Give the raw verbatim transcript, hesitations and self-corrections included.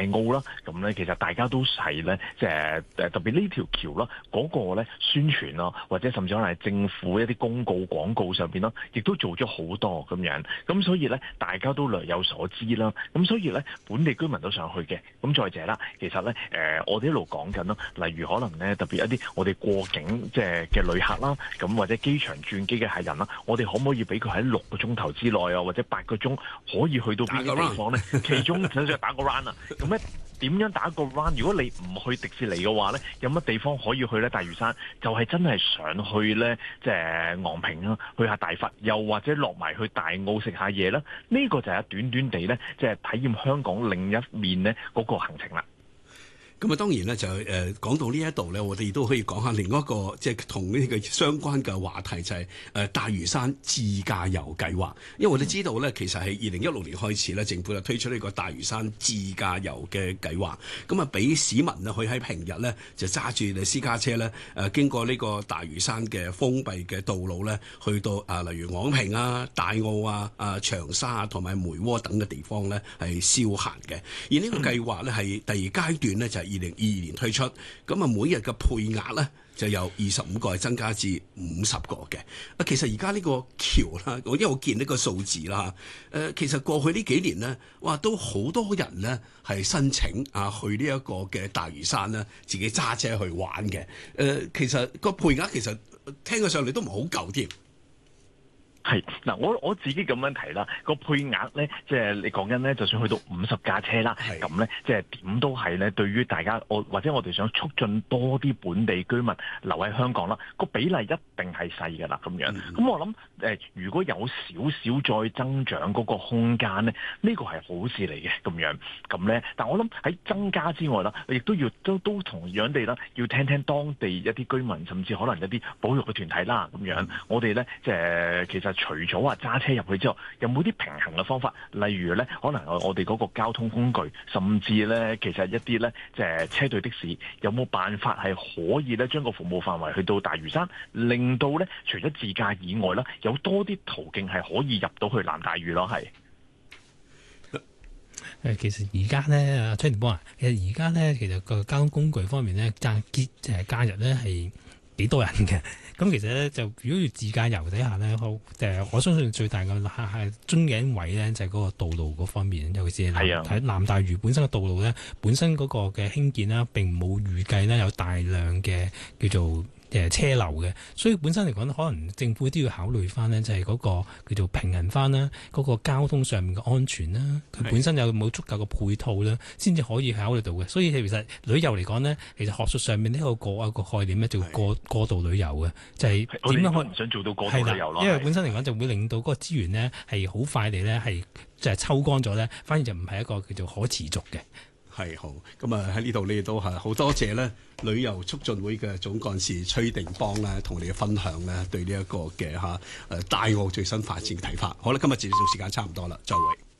澳啦，咁咧其實大家都係咧，即係誒特別呢條橋啦，嗰、那個咧宣傳啦，或者甚至可能係政府一啲公告廣告上邊啦，亦都做咗好多咁樣，咁所以咧大家都略有所知啦，咁所以咧本地居民都上去嘅，咁再者啦，其實咧誒、呃、我哋一路講緊啦，例如可能咧特別一啲我哋過境即係嘅旅客啦，咁或者機場轉機嘅客人啦，我哋可唔可以俾佢喺六個鐘頭之內啊，或者八個鐘可以去到邊啲地方咧？其中想想打個 run 啊，咁咧點樣打個 run？如果你唔去迪士尼嘅話咧，有乜地方可以去咧？大嶼山就係、是、真係想去咧，即係昂坪啦，去下大佛，又或者落埋去大澳食下嘢啦。呢、這個就係短短地咧，即係體驗香港另一面咧嗰個行程啦。 咁啊，當然咧就誒、呃、講到呢一度咧，我哋都可以講下另一個即係同呢個相關嘅話題，就係、是、誒、呃、大嶼山自駕遊計劃。因為我哋知道咧，其實係二零一六年開始咧，政府就推出呢個大嶼山自駕遊嘅計劃。咁啊，俾市民啊，佢喺平日咧就揸住你私家車咧，誒、呃、經過呢個大嶼山嘅封閉嘅道路咧，去到啊、呃、例如昂坪啊、大澳啊、啊長沙啊同埋梅窩等嘅地方咧係消閒嘅。而呢個計劃咧係第二階段咧就係、是二零二二年推出，咁啊每日嘅配額咧就由二十五個係增加至五十個嘅。啊，其實而家呢個橋啦，我因為我見呢個數字啦，誒，其實過去呢幾年呢，哇，都好多人呢係申請啊去呢一個嘅大嶼山呢，自己揸車去玩嘅。誒，其實個配額其實聽佢上嚟都唔係好夠添。 係嗱，我我自己咁樣提啦，個配額咧，即係你講緊咧，就算去到五十架車啦，咁咧，即係點都係咧，對於大家我或者我哋想促進多啲本地居民留喺香港啦，個比例一定係細㗎啦，咁樣。咁、嗯、我諗誒、呃，如果有少少再增長嗰個空間咧，呢、這個係好事嚟嘅，咁樣。咁咧，但我諗喺增加之外啦，亦都要都都同樣地啦，要聽聽當地一啲居民，甚至可能一啲保育嘅團體啦，咁樣。我哋咧即係其實。除咗話揸車入去之後，有冇啲平衡嘅方法？例如咧，可能我哋嗰個交通工具，甚至咧，其實一啲咧，即係車隊的士，有冇辦法係可以咧，將個服務範圍去到大嶼山，令到咧，除咗自駕以外啦，有多啲途徑係可以入到去南大嶼咯，係。 誒，其實而家咧，阿崔定邦啊，其實而家咧，其實個交通工具方面咧，假結誒假日咧係幾多人嘅。咁其實咧，就如果要自駕遊底下咧，好誒，我相信最大嘅係樽頸位咧，就係嗰個道路嗰方面，尤其是喺南大嶼本身嘅道路咧，本身嗰個嘅興建啦，並冇預計咧有大量嘅叫做誒車流嘅，所以本身嚟講可能政府都要考慮翻呢，就係嗰個叫做平衡翻啦，嗰個交通上面嘅安全啦，佢本身有冇足夠嘅配套啦，先至可以考慮到嘅。所以其實旅遊嚟講呢，其實學術上面呢個個一個概念咧，就過過度旅遊嘅，就係點樣可能想做到過度旅遊咯？ 因為本身嚟講就會令到嗰個資源呢係好快地呢係即係抽乾咗呢，反而就唔係一個叫做可持續嘅。 係好，咁啊喺呢度你都係好多謝咧旅遊促進會嘅總幹事崔定邦咧，同我哋嘅分享咧，對呢一個嘅嚇誒大澳最新發展嘅睇法。好啦，今日節目時間差唔多啦，再會。